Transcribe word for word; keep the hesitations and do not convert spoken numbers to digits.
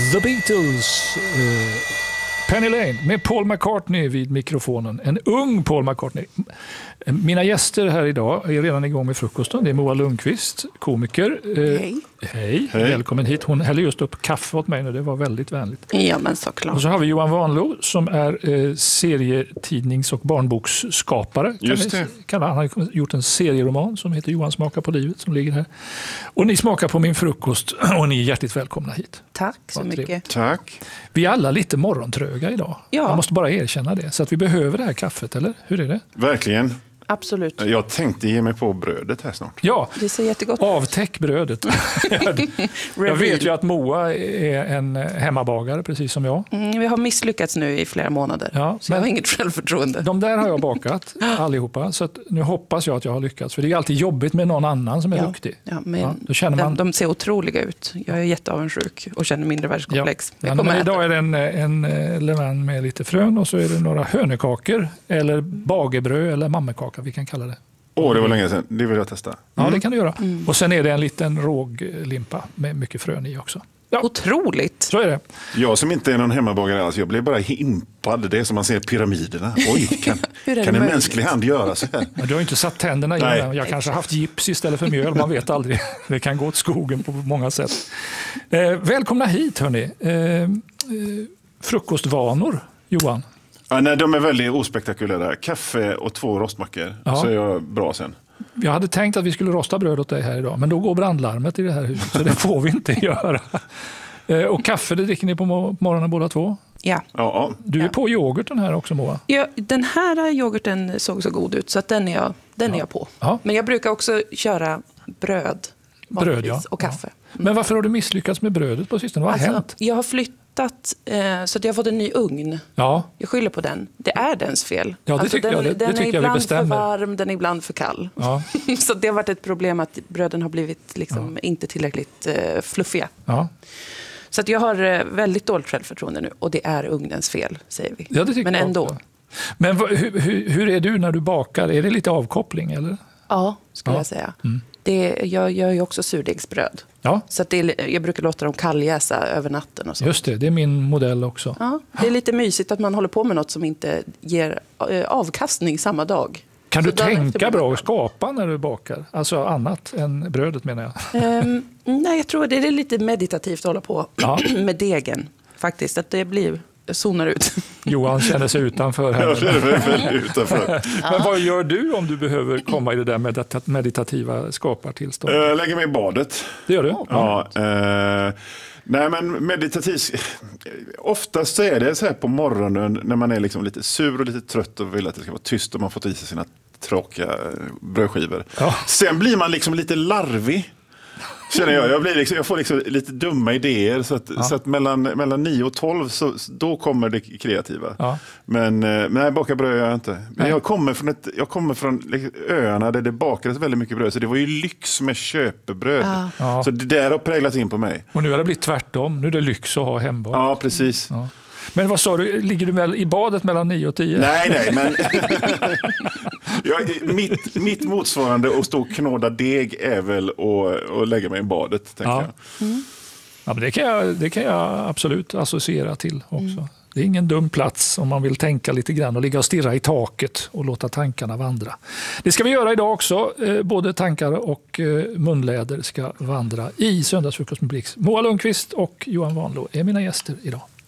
The Beatles, uh, Penny Lane med Paul McCartney vid mikrofonen. En ung Paul McCartney. Mina gäster här idag är redan igång med frukosten. Det är Moa Lundqvist, komiker. Hej. Hej. Hej, välkommen hit. Hon häller just upp kaffe åt mig nu, det var väldigt vänligt. Ja, men såklart. Och så har vi Johan Vanlo som är eh, serietidnings- och barnboksskapare. Just det. Kan han har gjort en serieroman som heter Johan smakar på livet som ligger här. Och ni smakar på min frukost och ni är hjärtligt välkomna hit. Tack så mycket. Tack. Vi är alla lite morgontröga idag. Ja. Man måste bara erkänna det. Så att vi behöver det här kaffet, eller? Hur är det? Verkligen. Absolut. Jag tänkte ge mig på brödet här snart. Ja, det ser jättegott. Avtäck brödet. Jag vet ju att Moa är en hemmabagare, precis som jag. Mm, vi har misslyckats nu i flera månader, Ja, så jag har inget självförtroende. De där har jag bakat, allihopa. Så att nu hoppas jag att jag har lyckats. För det är alltid jobbigt med någon annan som är ja. duktig. Ja, men ja, då känner man... de, de ser otroliga ut. Jag är jätteavundsjuk och känner mindre världskomplex. Ja. Ja, men idag är det en, en, en levain med lite frön och så är det några hönökakor eller bagebröd eller mammekaka, vi kan kalla det. Åh, oh, det var länge sedan. Det vill jag testa. Mm. Ja, det kan du göra. Mm. Och sen är det en liten råglimpa med mycket frön i också. Ja. Otroligt. Så är det. Jag som inte är någon hemmabagare alls, jag blev bara impad. Det är som man ser pyramiderna. Oj, kan, kan en mänsklig hand göra så här? Men du har inte satt tänderna i den. Jag kanske har haft gips istället för mjöl, man vet aldrig. Det kan gå åt skogen på många sätt. Eh, välkomna hit, hörni. Eh, eh, frukostvanor, Johan. Ja, nej, de är väldigt ospektakulära. Kaffe och två rostmackor, ja. Så är jag bra sen. Jag hade tänkt att vi skulle rosta bröd åt dig här idag, men då går brandlarmet i det här huset, så det får vi inte göra. Och kaffe, det dricker ni på morgonen båda två? Ja. Ja. Du är ja. på yoghurten här också, Moa? Ja, den här yoghurten såg så god ut, så att den är jag, den ja. är jag på. Ja. Men jag brukar också köra bröd, bröd ja. och kaffe. Ja. Men varför har du misslyckats med brödet på sistone? Vad har alltså, hänt? Jag har flyttat eh, så att jag har fått en ny ugn. Ja. Jag skyller på den. Det är dens fel. Ja, det alltså, tycker den, jag. Det, den det tycker är jag ibland vi för varm, den är ibland för kall. Ja. Så det har varit ett problem att bröden har blivit liksom ja. inte tillräckligt eh, fluffiga. Ja. Så att jag har eh, väldigt dåligt självförtroende nu. Och det är ugnens fel, säger vi. Ja, det tycker Men jag ändå. Också. Men v- hur, hur, hur är du när du bakar? Är det lite avkoppling, eller? Ja, skulle ja. jag säga. Mm. Det, jag gör ju också surdegsbröd. Ja. Så att det är, jag brukar låta dem kalljäsa över natten. Och så. Just det, det är min modell också. Ja, det är lite mysigt att man håller på med något som inte ger avkastning samma dag. Kan så du tänka bra och skapa när du bakar? Alltså annat än brödet, menar jag. Um, nej, jag tror det är lite meditativt att hålla på ja. med degen. Faktiskt, att det blir... zonar ut. Johan känner sig utanför här. Jag känner mig väldigt utanför. Men vad gör du om du behöver komma i det där medita- meditativa skapartillståndet? Jag lägger mig i badet. Det gör du? Ja. Eh, nej, men meditativt... Oftast så är det så här på morgonen när man är liksom lite sur och lite trött och vill att det ska vara tyst och man får ta i sig sina tråkiga brödskivor. Ja. Sen blir man liksom lite larvig. Känner jag. Jag, blir liksom, jag får liksom lite dumma idéer så att, ja. så att mellan, mellan nio och tolv så, då kommer det kreativa. Ja. Men nej, baka bröd gör jag inte. Men nej. jag kommer från, ett, jag kommer från öarna där det bakades väldigt mycket bröd, så det var ju lyx med köpebröd. Ja. Ja. Så det där har präglat in på mig. Och nu har det blivit tvärtom. Nu är det lyx att ha hembak. Ja, precis. Ja. Men vad sa du, ligger du väl i badet mellan nio och tio? Nej, nej, men jag, mitt, mitt motsvarande att stå och knåda deg är väl att, att lägga mig i badet, tänker ja. jag. Mm. Ja, men det kan jag, det kan jag absolut associera till också. Mm. Det är ingen dum plats om man vill tänka lite grann och ligga och stirra i taket och låta tankarna vandra. Det ska vi göra idag också. Både tankar och munläder ska vandra i Söndagsfrukost med Blix. Moa Lundqvist och Johan Vanlo är mina gäster idag.